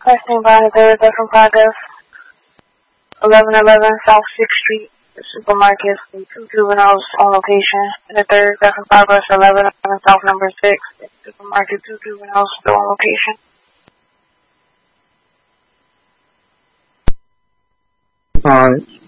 Testing by the third death in progress. 1111 South 6th Street. The supermarket. 2 juveniles on location. The third death in progress. 1111 South number 6. The supermarket. 2 juveniles still on location. Alright.